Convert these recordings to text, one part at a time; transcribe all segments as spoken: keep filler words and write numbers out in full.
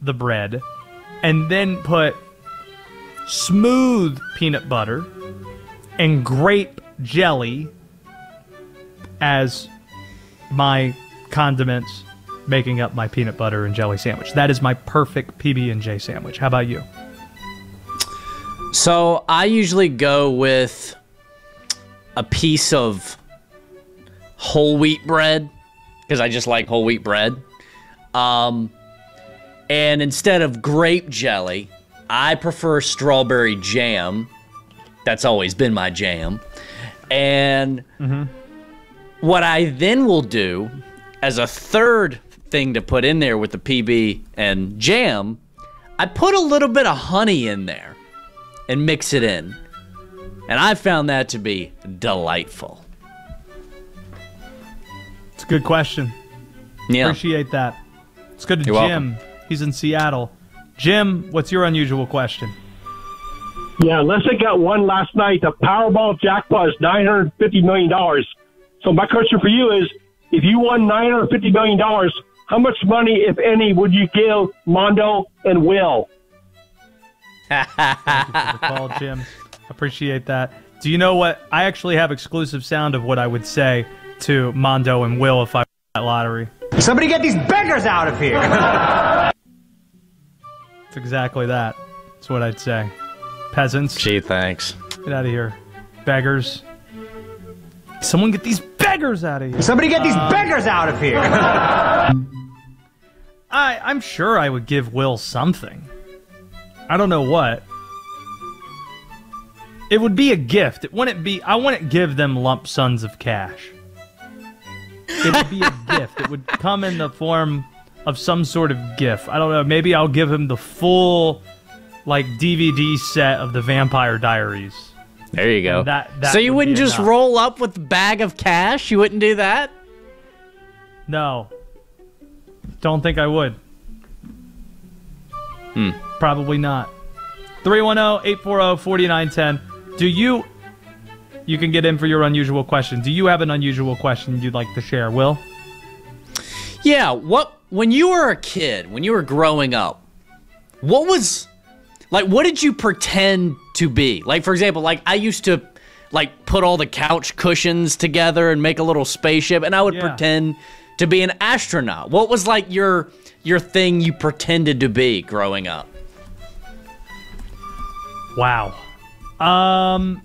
the bread and then put smooth peanut butter and grape jelly as my condiments, making up my peanut butter and jelly sandwich. That is my perfect P B and J sandwich. How about you? So I usually go with a piece of whole wheat bread because I just like whole wheat bread. Um, and instead of grape jelly, I prefer strawberry jam. That's always been my jam. And mm-hmm. what I then will do as a third thing to put in there with the P B and jam, I put a little bit of honey in there and mix it in. And I found that to be delightful. It's a good question. Yeah. Appreciate that. Let's go to You're Jim. welcome. He's in Seattle. Jim, what's your unusual question? Yeah, Leslie got one last night. The Powerball jackpot is nine hundred fifty million dollars. So my question for you is, if you won nine hundred fifty million dollars, how much money, if any, would you give Mondo and Will? Thank you for the call, Jim. Appreciate that. Do you know what? I actually have exclusive sound of what I would say to Mondo and Will if I won that lottery. Somebody get these beggars out of here! It's exactly that. That's what I'd say. Peasants. Gee, thanks. Get out of here. Beggars. Someone get these beggars out of here. Somebody get these um, beggars out of here! I, I'm sure I would give Will something. I don't know what. It would be a gift. It wouldn't be... I wouldn't give them lump sums of cash. It would be a gift. It would come in the form of some sort of gift. I don't know. Maybe I'll give him the full, like, D V D set of the Vampire Diaries. There you go. That, that so you would wouldn't just enough. roll up with a bag of cash? You wouldn't do that? No. Don't think I would. Hmm. Probably not. three one zero, eight four zero, four nine one zero. Do you... You can get in for your unusual question. Do you have an unusual question you'd like to share, Will? Yeah, what... When you were a kid, when you were growing up, what was... Like, what did you pretend to be? Like, for example, like, I used to, like, put all the couch cushions together and make a little spaceship, and I would Yeah. pretend to be an astronaut. What was, like, your your thing you pretended to be growing up? Wow. Um...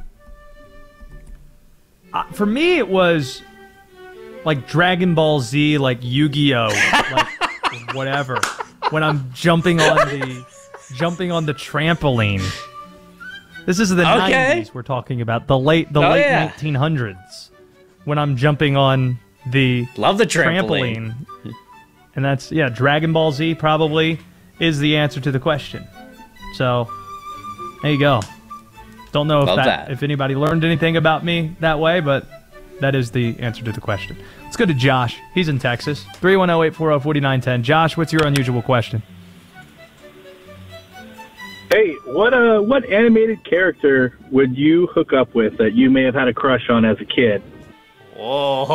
Uh, for me, it was like Dragon Ball Z, like Yu-Gi-Oh, like whatever. When I'm jumping on the jumping on the trampoline. This is the Okay. nineties we're talking about, the late the Oh, late yeah. nineteen hundreds. When I'm jumping on the Love the trampoline. trampoline. And that's yeah, Dragon Ball Z probably is the answer to the question. So there you go. Don't know if Love that, that. if anybody learned anything about me that way, but that is the answer to the question. Let's go to Josh. He's in Texas. three one zero, eight four zero, four nine one zero. Josh, what's your unusual question? Hey, what uh, what animated character would you hook up with that you may have had a crush on as a kid? Whoa.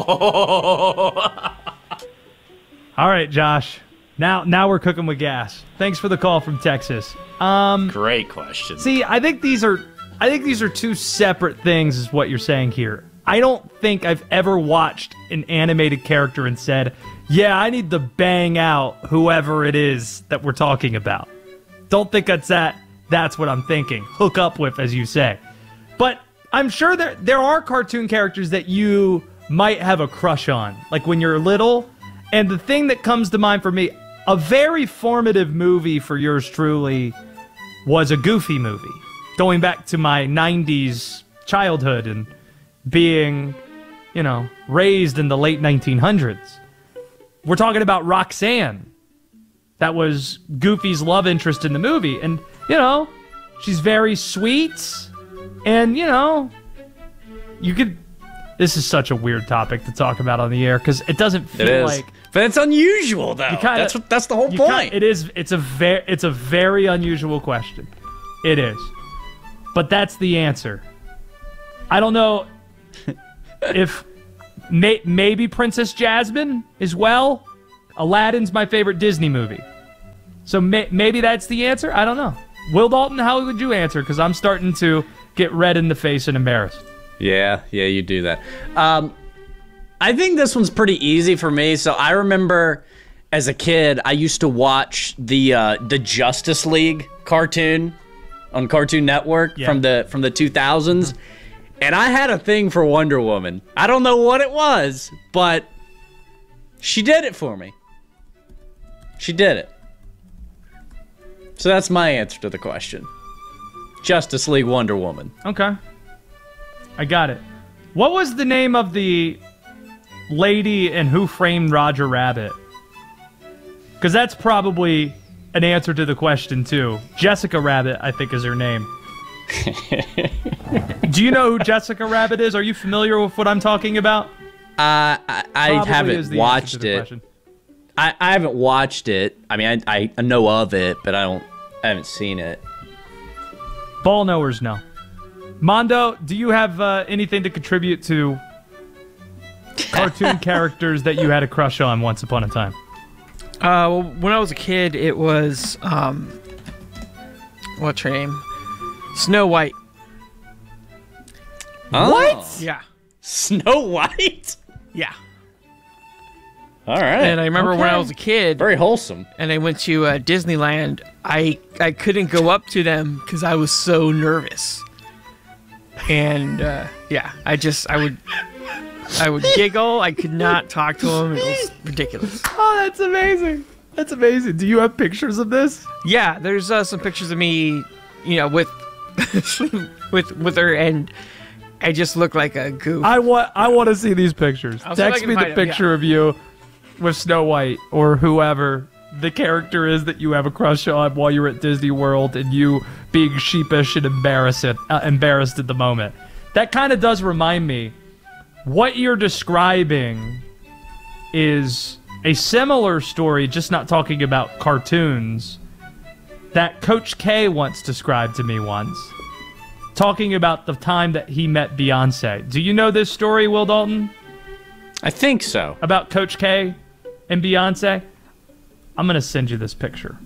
All right, Josh. Now, now we're cooking with gas. Thanks for the call from Texas. Um, Great question. see, I think these are, I think these are two separate things. Is what you're saying here. I don't think I've ever watched an animated character and said, "Yeah, I need to bang out whoever it is that we're talking about." Don't think that's that. That's what I'm thinking. Hook up with, as you say. But I'm sure there there are cartoon characters that you might have a crush on, like when you're little. And the thing that comes to mind for me, a very formative movie for yours truly, was a Goofy movie. Going back to my nineties childhood and being, you know, raised in the late nineteen hundreds. We're talking about Roxanne. That was Goofy's love interest in the movie. And, you know, she's very sweet. And, you know, you could... This is such a weird topic to talk about on the air because it doesn't feel It is. like... But it's unusual, though. kinda- that's what, that's the whole you point. ki- it is. It's a very. It's a very unusual question. It is, but that's the answer. I don't know if may, maybe Princess Jasmine as well. Aladdin's my favorite Disney movie. So may- maybe that's the answer. I don't know. Will Dalton, how would you answer? Because I'm starting to get red in the face and embarrassed. Yeah, yeah, you do that. Um, I think this one's pretty easy for me. So I remember as a kid, I used to watch the uh, the Justice League cartoon on Cartoon Network Yeah. from the from the two thousands, and I had a thing for Wonder Woman. I don't know what it was, but she did it for me. She did it. So that's my answer to the question. Justice League Wonder Woman. Okay. I got it. What was the name of the lady in Who Framed Roger Rabbit? Because that's probably an answer to the question, too. Jessica Rabbit, I think, is her name. Do you know who Jessica Rabbit is? Are you familiar with what I'm talking about? Uh, I, I Probably is haven't the answer to watched the it. question. I, I haven't watched it. I mean, I, I know of it, but I don't. I haven't seen it. Ball knowers know. Mondo, do you have uh, anything to contribute to cartoon characters that you had a crush on once upon a time? Uh, well, when I was a kid, it was um, what's her name? Snow White. What? Yeah, Snow White? yeah. All right. And I remember when I Okay. was a kid, Very wholesome. and I went to uh, Disneyland. I I couldn't go up to them because I was so nervous. And uh, yeah, I just I would I would giggle. I could not talk to them. It was ridiculous. Oh, that's amazing. That's amazing. Do you have pictures of this? Yeah, there's uh, some pictures of me, you know, with with with her, and I just look like a goof. I want I want to see these pictures. I'll see if I Text can me the find 'em, yeah. picture of you with Snow White or whoever the character is that you have a crush on while you're at Disney World and you being sheepish and embarrassed, uh, embarrassed at the moment. That kind of does remind me, what you're describing is a similar story, just not talking about cartoons, that Coach K once described to me once, talking about the time that he met Beyonce. Do you know this story, Will Dalton? I think so. About Coach K and Beyonce? I'm going to send you this picture.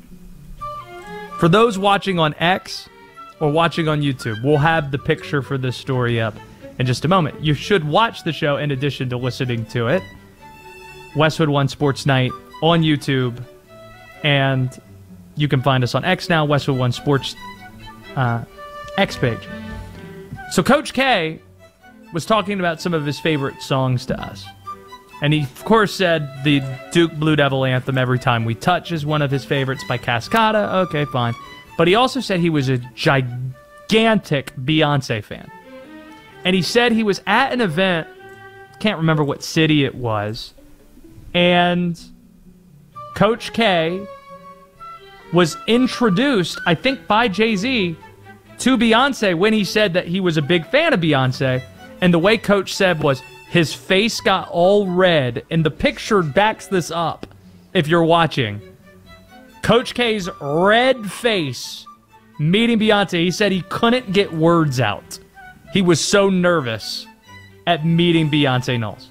For those watching on X or watching on YouTube, we'll have the picture for this story up in just a moment. You should watch the show in addition to listening to it. Westwood One Sports Night on YouTube. And you can find us on X now, Westwood One Sports uh, X page. So Coach K was talking about some of his favorite songs to us. And he, of course, said the Duke Blue Devil anthem, Every Time We Touch, is one of his favorites by Cascada. Okay, fine. But he also said he was a gigantic Beyonce fan. And he said he was at an event, can't remember what city it was, and Coach K was introduced, I think by Jay-Z, to Beyonce when he said that he was a big fan of Beyonce. And the way Coach said was, his face got all red, and the picture backs this up if you're watching. Coach K's red face meeting Beyonce, he said he couldn't get words out. He was so nervous at meeting Beyonce Knowles.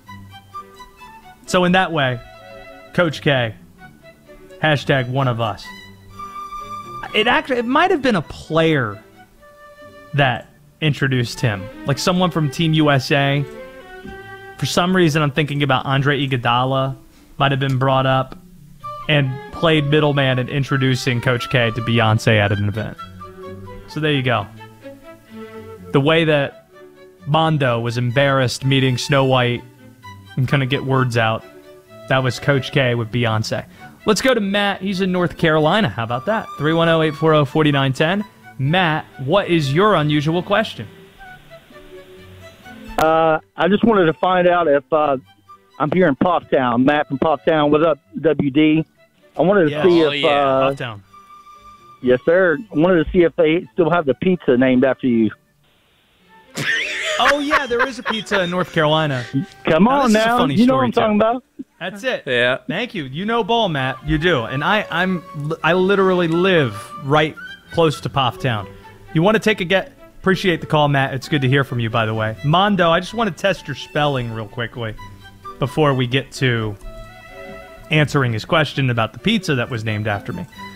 So in that way, Coach K, hashtag one of us. It actually, it might have been a player that introduced him. Like someone from Team U S A. For some reason, I'm thinking about Andre Iguodala might have been brought up and played middleman in introducing Coach K to Beyonce at an event. So there you go. The way that Mondo was embarrassed meeting Snow White and couldn't get words out, that was Coach K with Beyonce. Let's go to Matt. He's in North Carolina. How about that? three one zero, eight four zero, four nine one zero. Matt, what is your unusual question? Uh, I just wanted to find out if uh, I'm here in Poptown. Matt from Poptown. What up, W D? I wanted to Yeah. see Oh, if, yeah. uh, Uptown. yes, sir. I wanted to see if they still have the pizza named after you. Oh, yeah, there is a pizza in North Carolina. Come Now, on this is a now, funny you know story, what I'm too. talking about. That's it. Yeah. Thank you. You know ball, Matt. You do. And I, I'm, I literally live right close to Poptown. You want to take a get? Appreciate the call, Matt. It's good to hear from you, by the way. Mondo, I just want to test your spelling real quickly before we get to answering his question about the pizza that was named after me.